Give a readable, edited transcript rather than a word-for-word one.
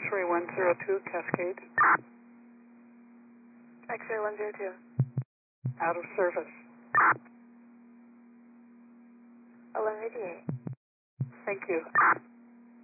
X-ray 102, Cascade. X-ray 102. Out of service. 1188. Thank you.